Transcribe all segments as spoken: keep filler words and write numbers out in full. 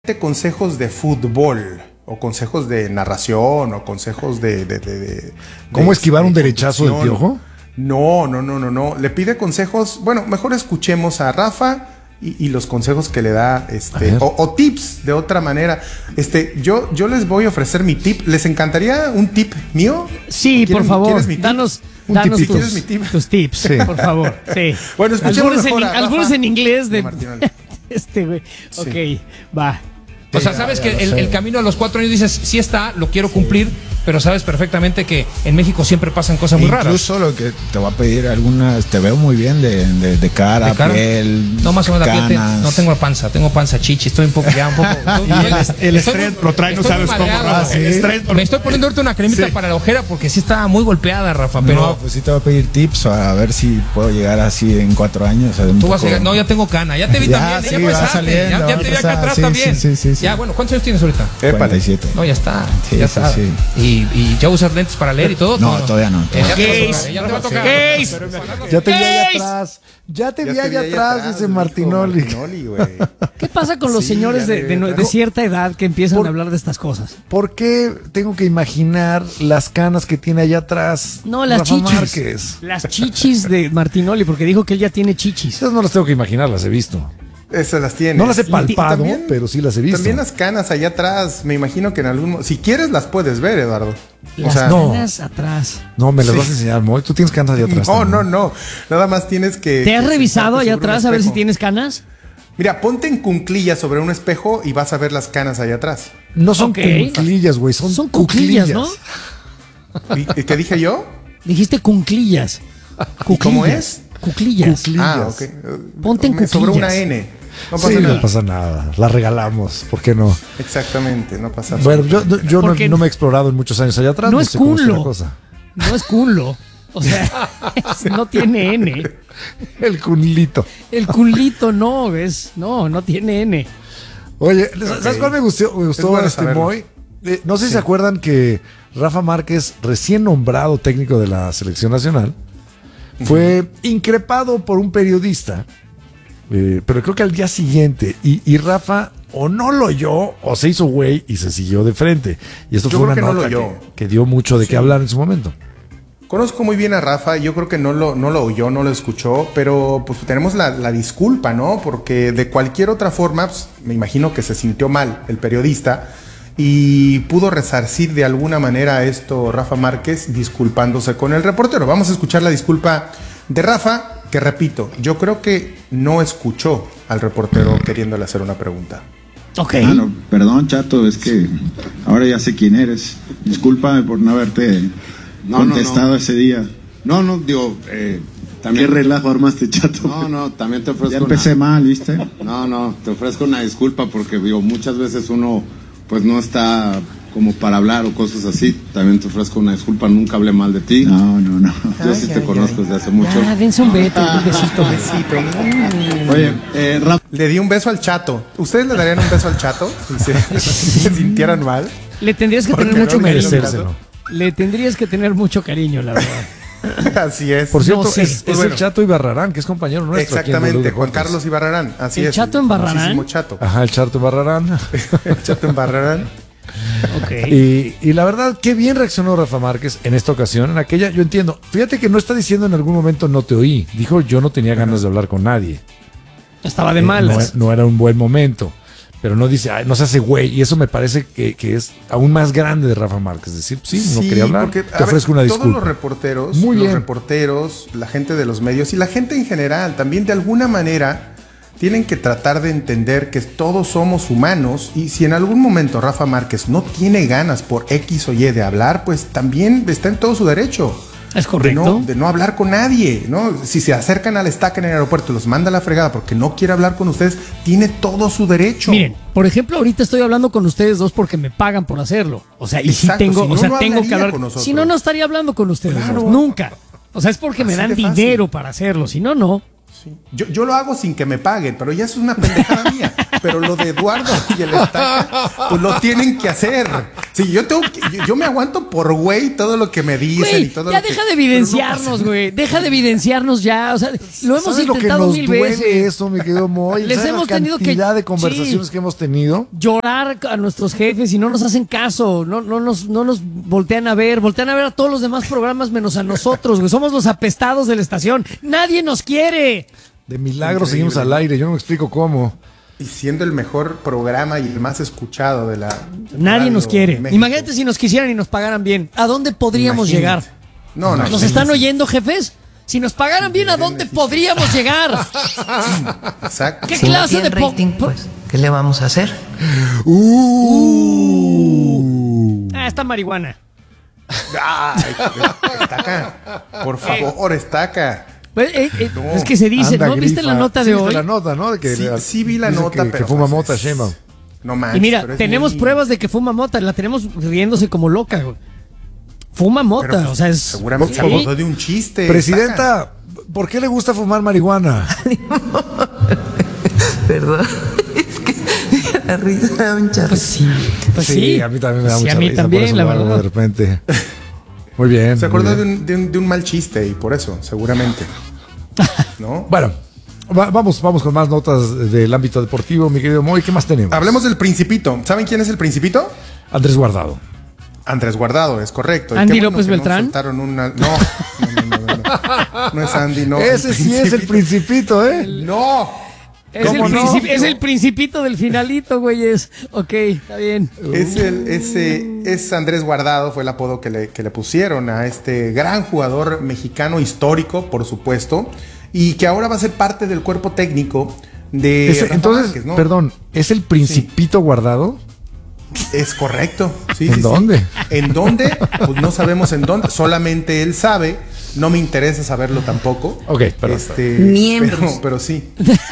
consejos de fútbol o consejos de narración o consejos de... de, de, de ¿Cómo de, esquivar de un derechazo del Piojo? No, no, no, no, no. Le pide consejos. Bueno, mejor escuchemos a Rafa y, y los consejos que le da, este, o, o tips de otra manera. Este, yo, yo les voy a ofrecer mi tip. ¿Les encantaría un tip mío? Sí, por favor, danos, danos tip? tus, mi tip? tus tips, sí. Por favor. Sí. Bueno, escuchemos algunos mejor en, a algunos en inglés de, de este güey. Sí. Ok, va. O sea, sabes que el, el camino a los cuatro años dices, sí está, lo quiero cumplir, pero sabes perfectamente que en México siempre pasan cosas muy raras. Incluso lo que te voy a pedir algunas, te veo muy bien de, de, de cara, ¿De cara? piel, No, más o menos la piel, canas. te- no tengo panza, tengo panza chichi, estoy un poco ya, un poco... Y el, el estrés lo trae, no sabes cómo. Mareado, El estrés, Me estoy poniendo ahorita una cremita Sí. para la ojera porque sí está muy golpeada, Rafa, pero... No, pues sí te voy a pedir tips a ver si puedo llegar así en cuatro años. O sea, un Tú vas a poco- llegar, no, ya tengo cana, ya te vi Ya, también, sí, ya va pasaste, saliendo, ya, ya va te vi acá pasando, atrás sí, también. sí, sí, sí. Ya, bueno, ¿cuántos años tienes ahorita? cuarenta y siete. No, ya está, Sí, ya sí, está. sí. ¿Y, ¿Y ya usas lentes para leer y todo? No, todavía no. Eh, ya, te va a Gays. tocar, ya te va a tocar. Gays. Ya te vi allá Gays. atrás. Ya te Ya vi te allá vi ahí atrás, dice dijo Martinoli. Martinoli, güey. ¿Qué pasa con los Sí, señores ya de, le de, vi de cierta edad que empiezan Por- a hablar de estas cosas? ¿Por qué tengo que imaginar las canas que tiene allá atrás No, las Rafa chichis. Márquez? Las chichis de Martinoli, porque dijo que él ya tiene chichis. Esas no las tengo que imaginar, las he visto. Esas las tienes. No las he Y palpado, también- pero sí las he visto. También las canas allá atrás, me imagino que en algún mo- si quieres las puedes ver, Eduardo. Las o sea, no. canas atrás. No, me las Sí. vas a enseñar, Moy. Tú tienes canas allá atrás. no, también. no, no. Nada más tienes que. ¿Te has que revisado sentarte allá sobre un atrás a ver si espejo. tienes canas? Mira, ponte en cunclillas sobre un espejo y vas a ver las canas allá atrás. No son Ok. cuclillas, güey, son, Son cuclillas, ¿no? ¿Y, y qué dije yo? Dijiste cunclillas. ¿Y cómo Cuclillas. es? Cuclillas. Cuclillas. Ah, ok. Ponte en Me sobró cuclillas. una N. No pasa Sí, nada. no pasa nada. La regalamos, ¿por qué no? Exactamente, no pasa nada. Bueno, yo, yo no, Porque- no me he explorado en muchos años allá atrás. No No, es sé cómo está la culo. cosa. No es culo. O sea, es- no tiene N. El cunlito. El culito no, es. No, no tiene N. Oye, ¿sabes Ok. cuál me gustó, me Es gustó bueno este saberlo. Moy? Eh, no sé si se acuerdan que Rafa Márquez, recién nombrado técnico de la selección nacional, fue increpado por un periodista, eh, pero creo que al día siguiente, y, y Rafa o no lo oyó o se hizo güey y se siguió de frente. Y esto Yo fue una creo que no nota lo oyó. que, que dio mucho de qué hablar en su momento. Conozco muy bien a Rafa, yo creo que no lo, no lo oyó, no lo escuchó, pero pues tenemos la, la disculpa, ¿no? Porque de cualquier otra forma, pues, me imagino que se sintió mal el periodista y pudo resarcir de alguna manera a esto Rafa Márquez disculpándose con el reportero. Vamos a escuchar la disculpa de Rafa, que repito, yo creo que no escuchó al reportero queriéndole hacer una pregunta. Ok. Ah, no, perdón, Chato, es que ahora ya sé quién eres. Discúlpame por no haberte No, contestado no, no. ese día. No, no, digo, eh, también... ¿Qué relajo armaste, Chato? No, no, también te ofrezco Ya empecé una... mal, ¿viste? No, no, te ofrezco una disculpa porque, digo, muchas veces uno, pues, no está como para hablar o cosas así. También te ofrezco una disculpa, nunca hablé mal de ti. No, no, no. Yo sí te conozco desde hace mucho. Ya, dense un beso, un besito. Oye, eh, Rafa, Le di un beso al chato. ¿Ustedes le darían un beso al chato si se, si se sintieran mal? Le tendrías que Porque tener mucho no le dieron cariño. Merecérselo. Le tendrías que tener mucho cariño, la verdad. Así es. Por cierto, No sé. es, Pues es bueno. el Chato Ibarrarán, que es compañero nuestro. aquí en W Exactamente, Juan Deportes. Carlos Ibarrarán. Así ¿El es. Chato Embarrarán? famosísimo Chato. Ajá, el Chato Ibarrarán. El Chato Embarrarán. Ok. Y, y la verdad, qué bien reaccionó Rafa Márquez en esta ocasión. En aquella, yo entiendo. Fíjate que no está diciendo en algún momento no te oí. Dijo yo no tenía ganas de hablar con nadie. Estaba de Eh, malas. No, no era un buen momento. Pero no dice, "Ay, no se hace güey". Y eso me parece que, que es aún más grande de Rafa Márquez. Decir, sí, no quería hablar. porque, te a ver, ofrezco una todos disculpa. los reporteros, Muy los bien. reporteros, la gente de los medios y la gente en general también de alguna manera tienen que tratar de entender que todos somos humanos y si en algún momento Rafa Márquez no tiene ganas por X o Y de hablar, pues también está en todo su derecho. Es De correcto. no, de no hablar con nadie, ¿no? Si se acercan al estaca en el aeropuerto y los manda a la fregada porque no quiere hablar con ustedes, tiene todo su derecho. Miren, por ejemplo, ahorita estoy hablando con ustedes dos porque me pagan por hacerlo. O sea, y Exacto, si tengo, si no, o sea, no tengo que hablaría hablar. con nosotros. Si no, no estaría hablando con ustedes Claro. dos. Nunca. O sea, es porque me Así dan de fácil. dinero para hacerlo. Si no, no. Sí. Yo, yo lo hago sin que me paguen, pero ya es una pendejada mía. Pero lo de Eduardo y el estaca, pues lo tienen que hacer. Sí, yo tengo que, yo, yo me aguanto por güey todo lo que me dicen Güey, y todo ya lo que... deja de evidenciarnos, güey. Deja de evidenciarnos ya. O sea, lo hemos ¿Sabes lo que intentado nos mil duele veces. eso, mi querido Moy? Les ¿Sabes hemos la tenido que- cantidad de conversaciones sí. que hemos tenido? Llorar a nuestros jefes y no nos hacen caso, no, no, nos, no nos voltean a ver, voltean a ver a todos los demás programas menos a nosotros, güey. Somos los apestados de la estación. Nadie nos quiere. De milagro Increíble. seguimos al aire, yo no me explico cómo. Y siendo el mejor programa y el más escuchado de la... Nadie radio nos quiere. en México. Imagínate si nos quisieran y nos pagaran bien. ¿A dónde podríamos Imagínate. llegar? No, no. ¿Nos no, están no, oyendo, jefes? Si nos pagaran bien, ¿a dónde podríamos llegar? Exacto. ¿Qué Si no clase tiene de po- rating, pues, ¿qué le vamos a hacer? Uh. Ah, esta marihuana. Ay, estaca. Por favor, estaca. Pues, eh, eh, No, es que se dice, Anda, ¿no? ¿Viste grifa. la nota Sí, de viste hoy? la nota, ¿no? De que Sí, le- sí vi la dice nota, que, pero... que fuma pues, mota, es- Sheinbaum. No manches. Y mira, pero es tenemos muy- pruebas de que fuma mota, la tenemos riéndose como loca, güey. Fuma mota, pero, pues, o sea, es... Seguramente se Sí. acordó de un chiste. estaca. Presidenta, ¿por qué le gusta fumar marihuana? Perdón. Es que la risa me da mucha Pues risa. sí, pues sí. a mí también me da Sí, mucha a mí risa, también, por eso la lo hago verdad. de repente. Muy bien. Se muy acordó de bien. un, de, un, de un mal chiste y por eso, seguramente. ¿No? Bueno, va- vamos, vamos con más notas del ámbito deportivo, mi querido Moy. ¿Qué más tenemos? Hablemos del Principito. ¿Saben quién es el Principito? Andrés Guardado. Andrés Guardado, es correcto. Y ¿Andy qué López que no Beltrán? soltaron una- No, no, no, no, no, no. No es Andy, no. Ese sí es el Principito, ¿eh? No. Es el, ¿Cómo no? principi- es el principito del finalito, güey. Es. Ok, está bien. Es, el, ese, es Andrés Guardado, fue el apodo que le, que le pusieron a este gran jugador mexicano histórico, por supuesto, y que ahora va a ser parte del cuerpo técnico de Ese- Rafa entonces, Márquez, ¿no? perdón, ¿es el Principito Guardado? Es correcto. Sí, ¿En sí, sí. dónde? ¿En dónde? Pues no sabemos en dónde. Solamente él sabe. No me interesa saberlo tampoco. Ok, perdón. Este, Miembros. Pero, pero sí.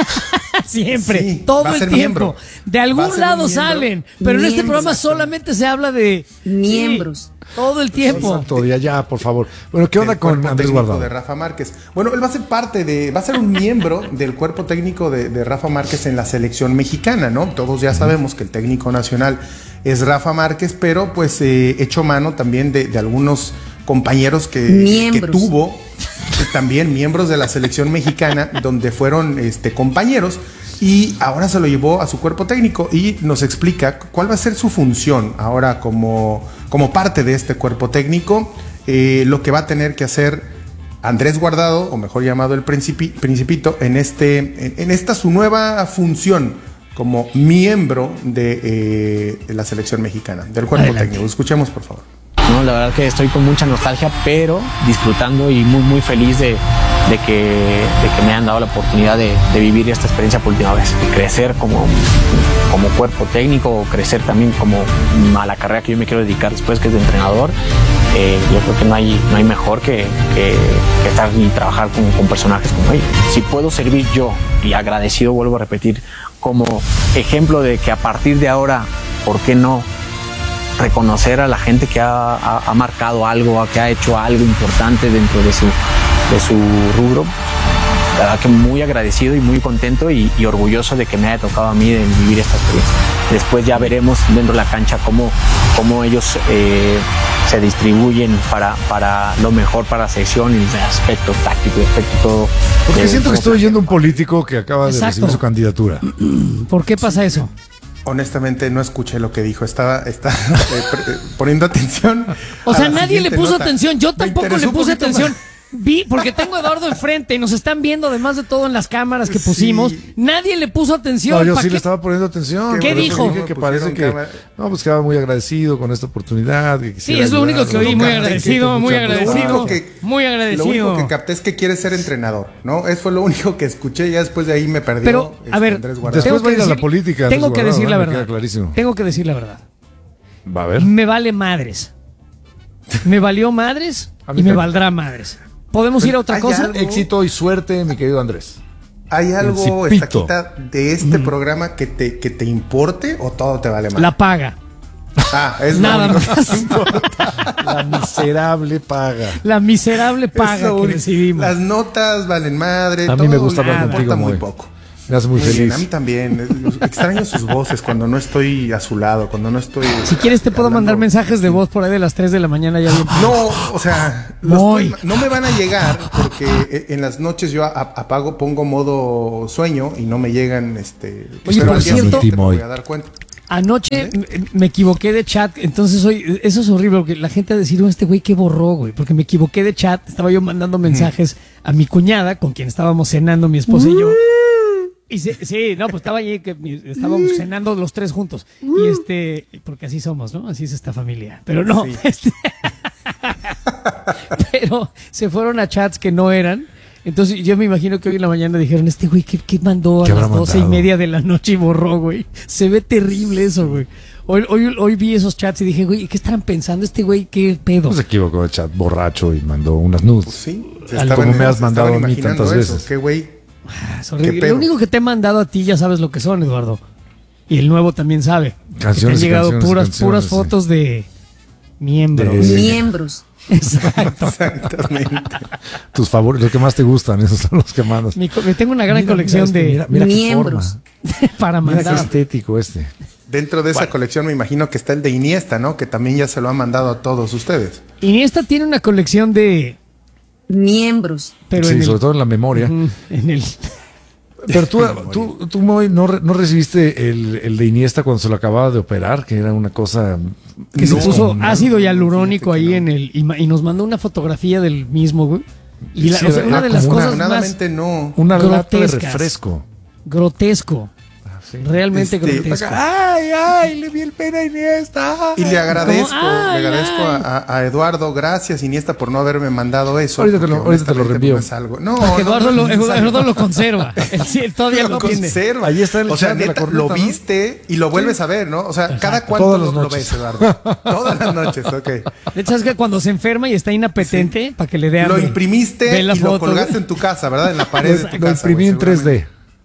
Siempre, Sí, todo va a el ser tiempo. miembro. De Va a algún ser un lado miembro. salen, pero en este Miembros. programa solamente se habla de Miembros. Sí, todo el tiempo. Santo día, ya, por favor. Bueno, ¿qué onda Del con cuerpo Andrés técnico Guardado? de Rafa Márquez. Bueno, él va a ser parte de, va a ser un miembro del cuerpo técnico de, de Rafa Márquez en la selección mexicana, ¿no? Todos ya sabemos que el técnico nacional es Rafa Márquez, pero pues eh, echó mano también de, de algunos compañeros que, que Miembros. tuvo, eh, también miembros de la selección mexicana, donde fueron este, compañeros. Y ahora se lo llevó a su cuerpo técnico y nos explica cuál va a ser su función ahora como, como parte de este cuerpo técnico, eh, lo que va a tener que hacer Andrés Guardado, o mejor llamado el Principi- Principito, en, este, en, en esta su nueva función como miembro de, eh, de la selección mexicana, del cuerpo Adelante. técnico. Escuchemos, por favor. No, la verdad que estoy con mucha nostalgia, pero disfrutando y muy muy feliz de, de, que, de que me hayan dado la oportunidad de, de vivir esta experiencia por última vez. Crecer como, como cuerpo técnico, crecer también como a la carrera que yo me quiero dedicar después, que es de entrenador. Eh, yo creo que no hay, no hay mejor que, que, que estar y trabajar con, con personajes como ellos. Si puedo servir yo, y agradecido, vuelvo a repetir, como ejemplo de que a partir de ahora, ¿por qué no reconocer a la gente que ha, ha, ha marcado algo, que ha hecho algo importante dentro de su, de su rubro? La verdad que muy agradecido y muy contento y, y orgulloso de que me haya tocado a mí de vivir esta experiencia. Después ya veremos dentro de la cancha cómo, cómo ellos eh, se distribuyen para, para lo mejor para la selección y el aspecto táctico, el aspecto todo. Porque de siento que cómo estoy oyendo un político que acaba de Exacto. recibir su candidatura. ¿Por qué pasa eso? Honestamente no escuché lo que dijo, estaba, estaba eh, pre- eh, poniendo atención. O a sea, la nadie le siguiente puso nota. atención. Yo Me tampoco interesó le un puse poquito atención. más. Vi, porque tengo a Eduardo enfrente y nos están viendo, además de todo en las cámaras que Sí. pusimos. Nadie le puso atención. No, yo ¿Pa' sí qué? le estaba poniendo atención. ¿Qué por eso dijo? dije que Me parece que, pusieron cámara. no, pues quedaba muy agradecido con esta oportunidad. que Sí, quisiera es lo único que ayudarnos. oí. Lo Muy capté, agradecido, que muy mucha- agradecido. Lo único que- Muy Lo único agradecido. que capté es que quiere ser entrenador, ¿no? Eso fue lo único que escuché, ya después de ahí me perdió. Pero, a este, ver, Andrés Guardado. Después tengo va a ir que a la decir- política, Tengo Andrés que decir la Guardado, me verdad. queda clarísimo. Tengo que decir la verdad. Va a ver. Me vale madres. Me valió madres A mí y me también. valdrá madres. ¿Podemos ir a otra Hay cosa? algo- Éxito y suerte, mi querido Andrés. ¿Hay algo, Principito. Estaquita, de este programa que te, que te importe o todo te vale más? La paga. Ah, es Nada lo único. más. La miserable paga. La miserable Es paga lo que único. recibimos. Las notas valen madre. A mí me todo gusta hablar importa contigo, muy Moy. poco. Me hace muy, muy feliz. Bien, a mí también. Extraño sus voces cuando no estoy a su lado, cuando no estoy... Si quieres te puedo hablando, mandar mensajes de voz por ahí de las tres de la mañana ya bien. No, o sea, los, no me van a llegar porque en las noches yo apago, pongo modo sueño y no me llegan, este... Oye, por cierto, te voy a dar cuenta. Anoche ¿Eh? me equivoqué de chat, entonces hoy, eso es horrible, porque la gente va a decir, este güey que borró, güey, porque me equivoqué de chat, estaba yo mandando mensajes mm. a mi cuñada, con quien estábamos cenando mi esposa mm. y yo. Y se, sí, no, pues estaba allí, que estábamos cenando los tres juntos. Y este, porque así somos, ¿no? Así es esta familia. Pero no, sí. este, pero se fueron a chats que no eran. Entonces yo me imagino que hoy en la mañana dijeron, este güey, ¿qué, qué mandó a las doce y media de la noche y borró, güey? Se ve terrible eso, güey. Hoy, hoy, hoy vi esos chats y dije, güey, ¿qué estarán pensando este güey? ¿Qué pedo? No se equivocó de chat borracho y mandó unas nudes. Pues sí. Como me has mandado a mí tantas eso. veces. Qué güey. Ah, es horrible. Lo único que te he mandado a ti ya sabes lo que son, Eduardo. Y el nuevo también sabe. Canciones. Que te han llegado canciones, puras, canciones, puras sí. fotos de miembros. De... Miembros. Exacto. Exactamente. Tus favoritos, los que más te gustan, esos son los que mandas. Mi, tengo una gran mira, colección mira este, de mira, mira miembros. Para mandar. Mira qué estético este. Dentro de esa bueno. colección me imagino que está el de Iniesta, ¿no? Que también ya se lo han mandado a todos ustedes. Iniesta tiene una colección de miembros. Pero sí, sobre el, todo en la memoria. En el... Pero tú, tú, tú Moy, ¿no, no recibiste el, el de Iniesta cuando se lo acababa de operar? Que era una cosa... Que no, se puso no, ácido no, hialurónico ahí no. en el... Y, y nos mandó una fotografía del mismo, güey. Y la, sí, o sea, una de las cosas una, más no. Una lata de refresco. Grotesco. Sí. Realmente este, grotesco. Ay, ay, le vi el pene a Iniesta. Y le agradezco, ay, le agradezco a, a Eduardo, gracias Iniesta por no haberme mandado eso. Ahorita te lo, ahorita te lo reenvío. No es algo. No, porque Eduardo, no, lo, no Eduardo lo conserva. Él, sí, él todavía lo, lo tiene. conserva. Ahí está el o sea, neta, neta, corneta, lo viste ¿no? y lo vuelves sí. a ver, ¿no? O sea, exacto. cada cuánto lo, lo ves, Eduardo. Todas las noches, ok. De hecho, es que cuando se enferma y está inapetente, sí. para que le dé Lo imprimiste y lo colgaste en tu casa, ¿verdad? En la pared de tu casa. Lo imprimí en tres D.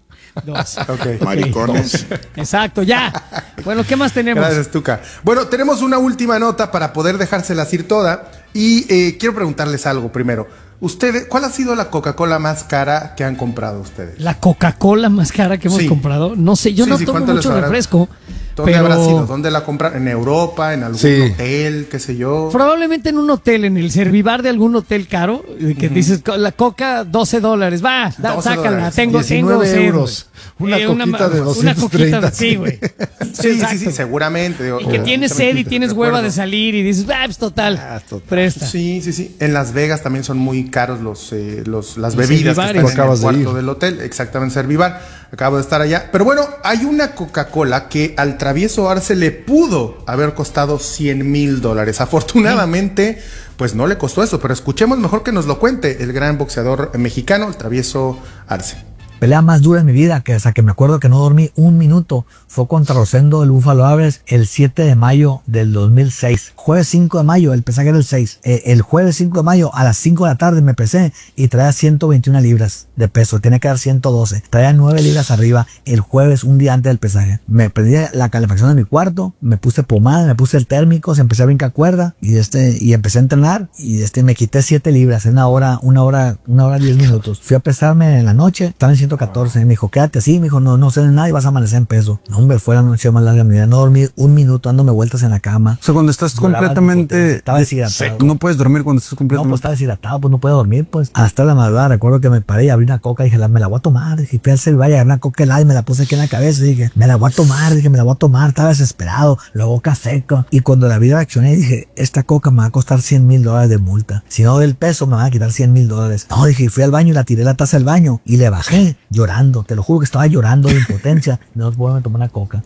Dos. Okay. Maricones. Exacto, ya. Bueno, ¿qué más tenemos? Gracias, Tuca. Bueno, tenemos una última nota para poder dejárselas ir toda. Y eh, quiero preguntarles algo primero. Ustedes, ¿cuál ha sido la Coca-Cola más cara que han comprado ustedes? ¿La Coca-Cola más cara que hemos sí. comprado? No sé, yo sí, no sí, tomo mucho refresco. ¿Dónde pero... habrá sido? ¿Dónde la compraron? ¿En Europa? ¿En algún sí. hotel? ¿Qué sé yo? Probablemente en un hotel, en el Servivar de algún hotel caro, que uh-huh. dices, la Coca, doce dólares, va, da, sácala, dólares. tengo, tengo euros. Una eh, coquita una, de doscientos treinta. Una coquita, sí, güey. Sí, sí, sí, seguramente. Digo, y que oh, tienes sed y tienes hueva de salir y dices, ah, pues total, ah, total, presta. Sí, sí, sí. En Las Vegas también son muy caros los, eh, los las bebidas que están en el cuarto del hotel. Exactamente, Servivar. Acabo de estar allá. Pero bueno, hay una Coca-Cola que al travieso Arce le pudo haber costado cien mil dólares. Afortunadamente, pues no le costó eso. Pero escuchemos mejor que nos lo cuente el gran boxeador mexicano, el travieso Arce. Pelea más dura en mi vida, que hasta que me acuerdo que no dormí un minuto, fue contra Rosendo del Buffalo Aves el siete de mayo del dos mil seis. Jueves cinco de mayo, el pesaje era el seis. Eh, el jueves cinco de mayo a las cinco de la tarde me pesé y traía ciento veintiuna libras de peso. Tenía que dar ciento doce. Traía nueve libras arriba el jueves, un día antes del pesaje. Me prendí la calefacción de mi cuarto, me puse pomada, me puse el térmico, se empecé a brincar cuerda y este y empecé a entrenar y este me quité siete libras en una hora, una hora, una hora diez minutos. Fui a pesarme en la noche, estaba en ciento catorce. Me dijo, quédate así, me dijo, no, no sé de nada y vas a amanecer en peso. No, hombre, fue la noche más larga de mi vida. No dormí un minuto, dándome vueltas en la cama. O sea, cuando estás completamente... Estaba deshidratado. No puedes dormir cuando estás completamente... No, pues estaba deshidratado, pues no puedo dormir, pues. Hasta la madrugada, recuerdo que me paré y abrí una coca y dije, me la voy a tomar. Dije, fui al celular y agarré una coca helada y me la puse aquí en la cabeza y dije, me la voy a tomar, dije, me la voy a tomar. Estaba desesperado, la boca seca. Y cuando la vi reaccioné, dije, esta coca me va a costar cien mil dólares de multa. Si no del peso, me van a quitar cien mil dólares. No, dije, fui al baño y la tiré la taza del baño y le bajé llorando. Te lo juro que estaba llorando de impotencia. No puedo tomar una coca.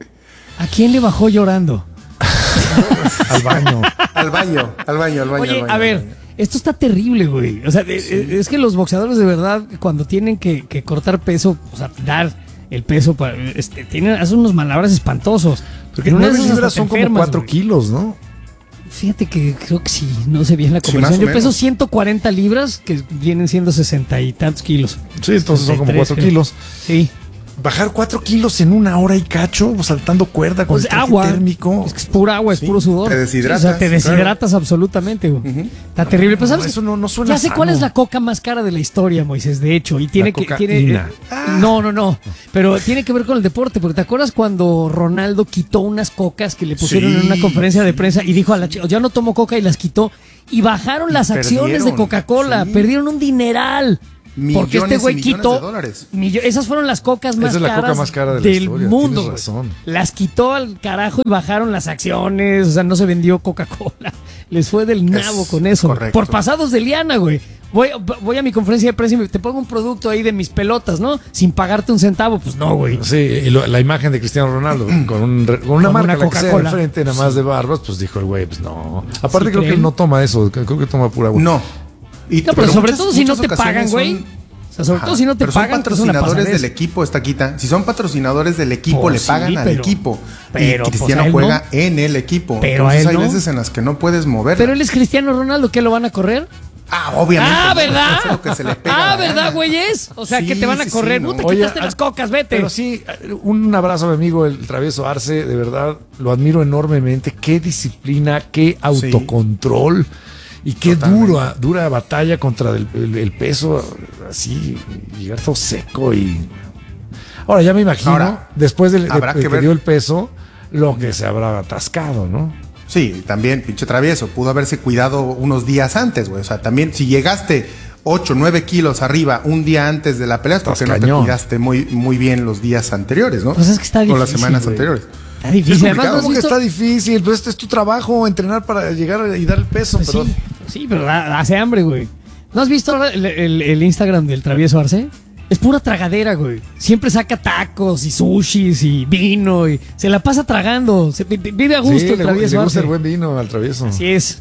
¿A quién le bajó llorando? Al baño. Al baño, al baño, al baño. Oye, al baño, a ver, baño. Esto está terrible, güey. O sea, sí. es que los boxeadores de verdad, cuando tienen que, que cortar peso, o sea, dar el peso, para, este, tienen, hacen unos malabras espantosos. Porque nueve libras son como cuatro kilos, ¿no? Fíjate que creo que sí, no sé bien la conversión. Sí, yo peso ciento cuarenta libras, que vienen siendo sesenta y tantos kilos. Sí, entonces son como cuatro kilos. Sí. bajar cuatro kilos en una hora y cacho, saltando cuerda con Pues el traje agua. térmico. Es que es pura agua, es Sí, puro sudor. te deshidratas, Sí, o sea, te claro. deshidratas absolutamente, güey. Ujú. Está terrible. Pero No, ¿sabes? eso no- no suena Ya sé cuál sano. es la coca más cara de la historia, Moisés, de hecho. Y tiene que. Tiene, cocaína. eh, no, no, no. Pero tiene que ver con el deporte. Porque ¿te acuerdas cuando Ronaldo quitó unas cocas que le pusieron Sí, en una conferencia de prensa y dijo a la chica, ya no tomo coca y las quitó? Y bajaron las acciones de perdieron, Coca-Cola. sí. Perdieron un dineral. Porque este Millones y güey millones quitó. de dólares. millo- esas fueron las cocas más Esa es la coca caras más cara de la del historia, mundo. tienes güey. razón. Las quitó al carajo y bajaron las acciones. O sea, no se vendió Coca-Cola. Les fue del nabo Es con eso. güey. correcto. Por pasados de liana, güey. Voy, voy a mi conferencia de prensa y me- te pongo un producto ahí de mis pelotas, ¿no? Sin pagarte un centavo. Pues no, güey. Sí, y lo- la imagen de Cristiano Ronaldo con, un re- con una Con marca una la que sea Coca-Cola. enfrente, nada más de barbas, pues dijo el güey, pues no. Aparte ¿Sí creo que creen? él no toma eso, creo que toma pura agua. No. Y- No, pero, sobre muchas- todo si no muchas te ocasiones pagan, güey. son- O sea, sobre Ajá, todo si no te pero son pagan, pues es una patrocinadores pasadez. del equipo, Estaquita. Si son patrocinadores del equipo, Pues le sí, pagan al pero- equipo. pero, y pues, Cristiano a él juega no. en el equipo. Pero a Entonces él hay no. veces en las que no puedes mover. Pero él es Cristiano Ronaldo, ¿qué lo van a correr? Ah, obviamente. Ah, ¿no? ¿verdad? Hace lo que se le pega Ah, la ¿verdad, gana. güeyes? O sea, Sí, que te van a sí, correr. sí, no no. te Oye, quitaste a- las cocas, vete. Pero sí, un abrazo a mi amigo el travieso Arce, de verdad, lo admiro enormemente. Qué disciplina, qué autocontrol y qué Totalmente. duro, dura batalla contra el, el- el peso, así, llegar todo seco y... Ahora ya me imagino, Ahora, después del- de, habrá de que que ver. dio el peso, lo que se habrá atascado, ¿no? Sí, también, pinche travieso. Pudo haberse cuidado unos días antes, güey. O sea, también, si llegaste ocho, nueve kilos arriba un día antes de la pelea, es porque Estás no cañón. te cuidaste muy, muy bien los días anteriores, ¿no? Pues es que está O las difícil, semanas güey. anteriores. Está difícil. Es Además, complicado. ¿no has ¿Cómo que visto? está difícil? Pues este es tu trabajo, entrenar para llegar y dar el peso, Pues perdón. sí, sí, pero da- hace hambre, güey. ¿No has visto ahora el, el- el Instagram del travieso Arce? Es pura tragadera, güey. Siempre saca tacos y sushis y vino y se la pasa tragando. Se, vi- vive a gusto Sí, el le, travieso le gusta Arce. el buen vino al travieso. Así es.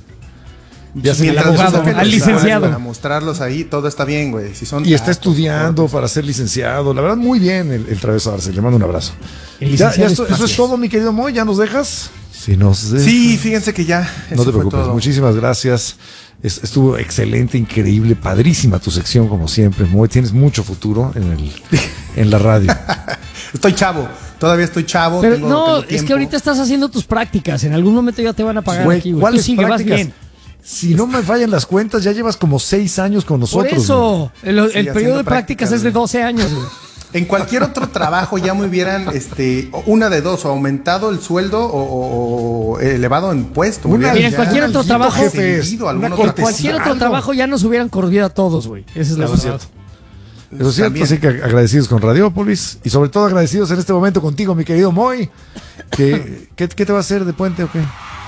Ya se- Mientras al abogado, no saquen al los licenciado. exámenes Para mostrarlos ahí, todo está bien, güey. Si son Y está tacos, estudiando para ser licenciado. La verdad, muy bien el, el travieso Arce. Le mando un abrazo. El Ya, licenciado ya es esto- eso es paciencia. todo, mi querido Moy. ¿Ya nos dejas? Si nos dejas. Sí, fíjense que ya. No eso te fue preocupes. todo. Muchísimas gracias. Es- estuvo excelente, increíble, padrísima tu sección, como siempre. Moy, tienes mucho futuro en, el, en la radio. Estoy chavo. Todavía estoy chavo. Pero tengo- no, tengo es tiempo. que ahorita estás haciendo tus prácticas. En algún momento ya te van a pagar Güey, aquí, güey. Tú ¿cuáles sigue, vas prácticas? bien. Si no me fallan las cuentas, ya llevas como seis años con Por nosotros. güey. eso, el, el Sí, haciendo periodo de prácticas prácticas, es de güey. doce años, güey. En cualquier otro trabajo ya me hubieran, este, una de dos, o aumentado el sueldo o, o- o elevado en puesto. me Una- hubieran Mira, en ya cualquier otro Alguito, trabajo, jefes, ascendido, una algún otro cortesía. Cualquier otro algo. trabajo ya nos hubieran corrido a todos, güey. Esa es la Eso es verdad. cierto. Eso es cierto, También. así que agradecidos con Radiopolis y sobre todo agradecidos en este momento contigo, mi querido Moy. Que, ¿qué, qué te va a hacer de puente o qué?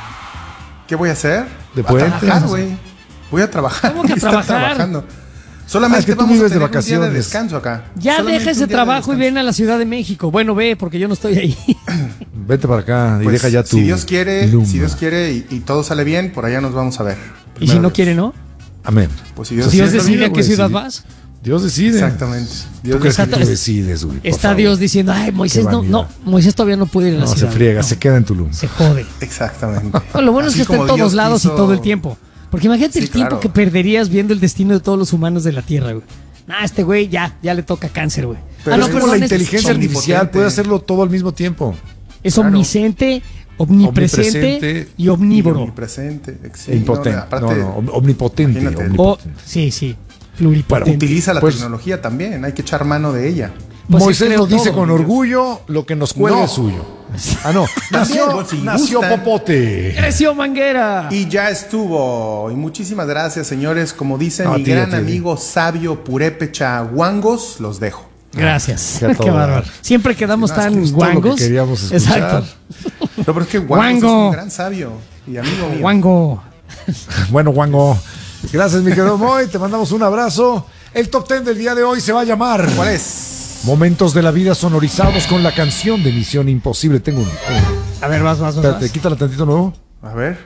¿Qué voy a hacer? ¿De a puente? trabajar, güey. Voy a trabajar. ¿Cómo que a Voy estar trabajar? trabajando. Solamente Ah, es que tú vamos a vives de tener un día vacaciones. de descanso acá. Ya Solamente deja un ese día de trabajo y descanso. ven a la Ciudad de México. Bueno, ve, porque yo no estoy ahí. Vete para acá y Pues, deja ya tu. si Dios quiere, lumba. si Dios quiere y, y todo sale bien, por allá nos vamos a ver. Y si Primero no Dios. quiere, ¿no? Amén. Pues si Dios, Dios quiere, decide a qué güey, ciudad sí. vas. Dios decide. Exactamente. ¿Tú Dios crees que decide. tú decides, güey? Por Está favor. Dios diciendo, ay, Moisés Qué no, vanidad. no, Moisés todavía no puede ir a la No, se ciudad. friega, No, se queda en Tulum. se jode. Exactamente. Bueno, lo bueno es Así que está en como todos Dios lados y quiso- todo el tiempo. Porque imagínate Sí, el tiempo claro. que perderías viendo el destino de todos los humanos de la Tierra, güey. Nah, este güey ya, ya le toca cáncer, güey. Pero ah, no, es Como perdón, la es- inteligencia es artificial omnipotente. puede hacerlo todo al mismo tiempo. es claro. omnisciente, omnipresente, Omnipresente y omnívoro. Omnipresente. ex- E impotente. no, No, aparte, no, om- omnipotente. imagínate. O, omnipotente. sí, sí, pluripotente. utiliza la Pues- tecnología también. Hay que echar mano de ella. Pues sí, Moisés creo nos dice todo, con Dios. orgullo lo que nos cuelga No. es suyo. Ah, no. Nació, pues, si nació gustan. Popote. ¡Creció Manguera! Y ya estuvo. Y muchísimas gracias, señores. Como dice A mi ti, a gran ti. amigo sabio Purépecha Guangos, los dejo. Gracias. Que a Qué todo bárbaro. dar. Siempre quedamos Más tan justo lo que guangos. queríamos escuchar. Exacto. No, pero es que Guangos Guango. es un gran sabio y amigo mío. Guango. Bueno, Wango. Gracias, mi querido Moy. Te mandamos un abrazo. El top ten del día de hoy se va a llamar ¿Cuál es? Momentos de la vida sonorizados con la canción de Misión Imposible. Tengo un. A ver, vas, vas, vas. Espérate, vas. quítala tantito nuevo. A ver.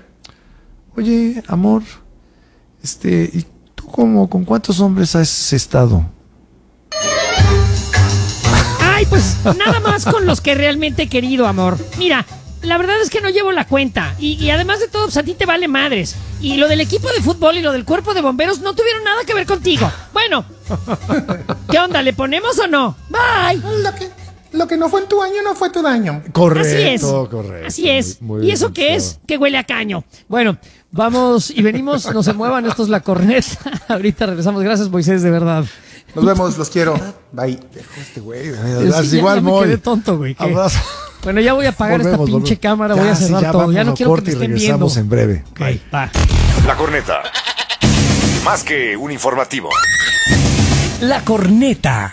Oye, amor. Este, ¿y tú cómo, con cuántos hombres has estado? Ay, pues nada más con los que realmente he querido, amor. Mira, la verdad es que no llevo la cuenta. Y, y además de todo, pues a ti te vale madres. Y lo del equipo de fútbol y lo del cuerpo de bomberos no tuvieron nada que ver contigo. Bueno, ¿qué onda? ¿Le ponemos o no? Bye. Lo que no fue en tu año no fue tu daño. Correcto, Así es. correcto. Así es. Muy- muy ¿Y bien eso qué explicado. es? Que huele a caño. Bueno, vamos y venimos, no se muevan, esto es La Corneta. Ahorita regresamos. Gracias, Moisés, de verdad. Nos vemos, los quiero. Bye. Este güey, Sí, ya- igual, ya me Moy. quedé tonto, güey. ¿Qué? Abrazo. Bueno, ya voy a apagar esta Volvemos, pinche volvemos. cámara, Ya, voy a sí, cerrar ya todo. Ya vámonos no a quiero que corte me y estén viendo. regresamos en breve. Ok, va. La Corneta. Más que un informativo. La Corneta.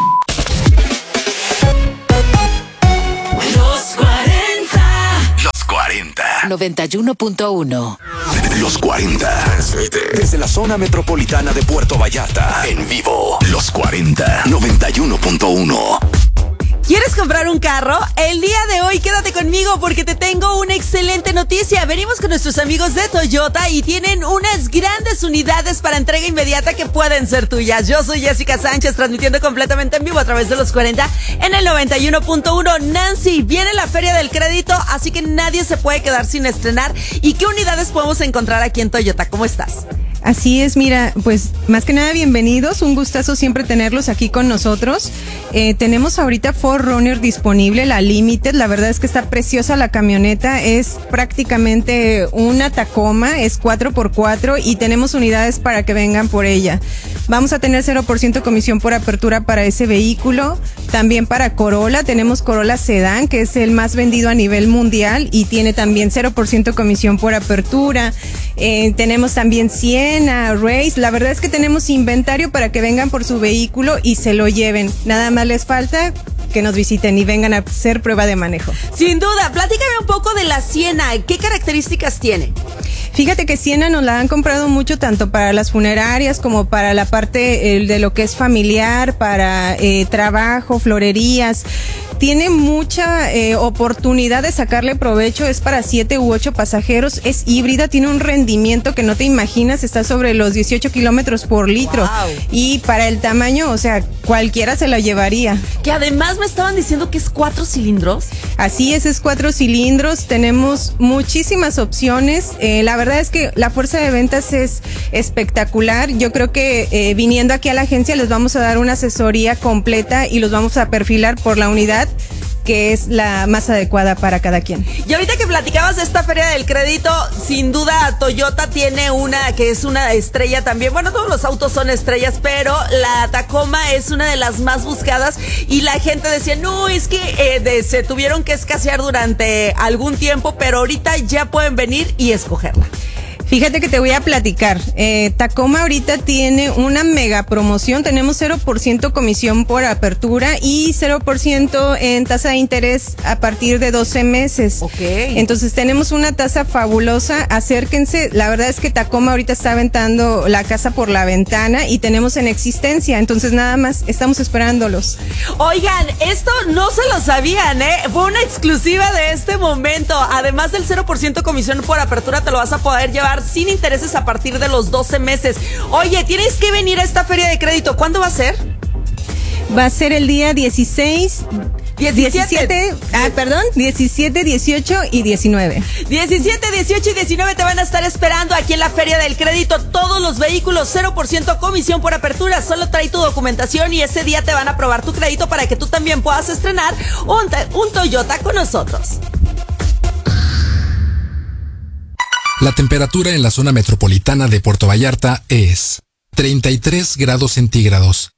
Los cuarenta. Los cuarenta. noventa y uno punto uno. Los cuarenta. Desde la zona metropolitana de Puerto Vallarta. En vivo. Los cuarenta. noventa y uno punto uno. ¿Quieres comprar un carro? El día de hoy quédate conmigo porque te tengo una excelente noticia. Venimos con nuestros amigos de Toyota y tienen unas grandes unidades para entrega inmediata que pueden ser tuyas. Yo soy Jessica Sánchez, transmitiendo completamente en vivo a través de los cuarenta en el noventa y uno punto uno. Nancy, viene la Feria del Crédito, así que nadie se puede quedar sin estrenar. ¿Y qué unidades podemos encontrar aquí en Toyota? ¿Cómo estás? Así es, mira, pues más que nada bienvenidos, un gustazo siempre tenerlos aquí con nosotros. Eh, tenemos ahorita cuatro Runner disponible, la Limited, la verdad es que está preciosa la camioneta, es prácticamente una Tacoma, es cuatro por cuatro y tenemos unidades para que vengan por ella. Vamos a tener cero por ciento comisión por apertura para ese vehículo, también para Corolla, tenemos Corolla Sedán, que es el más vendido a nivel mundial y tiene también cero por ciento comisión por apertura. Eh, tenemos también Siena, Race, la verdad es que tenemos inventario para que vengan por su vehículo y se lo lleven. Nada más les falta que nos visiten y vengan a hacer prueba de manejo. Sin duda, platícame un poco de la Siena, ¿qué características tiene? Fíjate que Siena nos la han comprado mucho tanto para las funerarias como para la parte eh, de lo que es familiar, para eh, trabajo, florerías. Tiene mucha eh, oportunidad de sacarle provecho, es para siete u ocho pasajeros, es híbrida, tiene un rendimiento que no te imaginas, está sobre los dieciocho kilómetros por litro. Wow. Y para el tamaño, o sea, cualquiera se la llevaría. Que además me estaban diciendo que es cuatro cilindros. Así es, es cuatro cilindros, tenemos muchísimas opciones, eh, la verdad es que la fuerza de ventas es espectacular, yo creo que eh, viniendo aquí a la agencia les vamos a dar una asesoría completa y los vamos a perfilar por la unidad que es la más adecuada para cada quien. Y ahorita que platicabas de esta Feria del Crédito, sin duda Toyota tiene una que es una estrella también. Bueno, todos los autos son estrellas, pero la Tacoma es una de las más buscadas y la gente decía, no, es que eh, de, se tuvieron que escasear durante algún tiempo, pero ahorita ya pueden venir y escogerla. Fíjate que te voy a platicar. Eh, Tacoma ahorita tiene una mega promoción. Tenemos cero por ciento comisión por apertura y cero por ciento en tasa de interés a partir de doce meses. Ok. Entonces tenemos una tasa fabulosa. Acérquense. La verdad es que Tacoma ahorita está aventando la casa por la ventana y tenemos en existencia. Entonces nada más estamos esperándolos. Oigan, esto no se lo sabían, ¿eh? Fue una exclusiva de este momento. Además del cero por ciento comisión por apertura, te lo vas a poder llevar sin intereses a partir de los doce meses. Oye, tienes que venir a esta Feria de Crédito. ¿Cuándo va a ser? Va a ser el día dieciséis, diecisiete. diecisiete, ah, perdón, diecisiete, dieciocho y diecinueve. diecisiete, dieciocho y diecinueve te van a estar esperando aquí en la Feria del Crédito. Todos los vehículos, cero por ciento comisión por apertura. Solo trae tu documentación y ese día te van a aprobar tu crédito para que tú también puedas estrenar un, un Toyota con nosotros. La temperatura en la zona metropolitana de Puerto Vallarta es treinta y tres grados centígrados.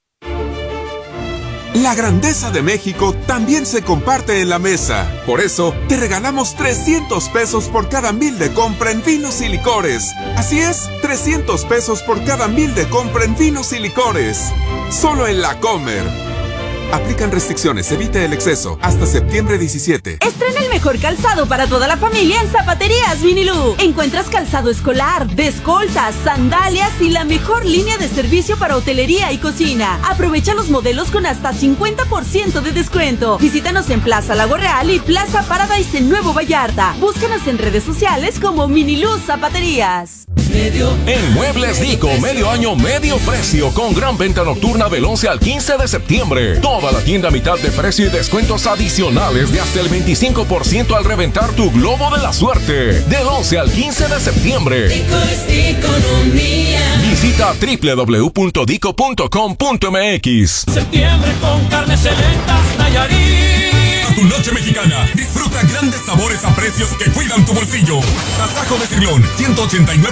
La grandeza de México también se comparte en la mesa. Por eso, te regalamos trescientos pesos por cada mil de compra en vinos y licores. Así es, trescientos pesos por cada mil de compra en vinos y licores. Solo en La Comer. Aplican restricciones, evite el exceso. Hasta septiembre diecisiete. Estrena el mejor calzado para toda la familia en Zapaterías Vinilú. Encuentras calzado escolar, de escoltas, sandalias y la mejor línea de servicio para hotelería y cocina. Aprovecha los modelos con hasta cincuenta por ciento de descuento. Visítanos en Plaza Lago Real y Plaza Paradise en Nuevo Vallarta. Búscanos en redes sociales como Vinilú Zapaterías. En Muebles Dico, medio año, medio precio, con gran venta nocturna del once al quince de septiembre. Toda la tienda a mitad de precio y descuentos adicionales de hasta el veinticinco por ciento al reventar tu globo de la suerte. Del once al quince de septiembre. Dico es economía. Visita doble u doble u doble u punto dico punto com punto m x. Septiembre con carnes selectas Nayarit. Mexicana. Disfruta grandes sabores a precios que cuidan tu bolsillo. Tasajo de Cirlón, ciento ochenta y nueve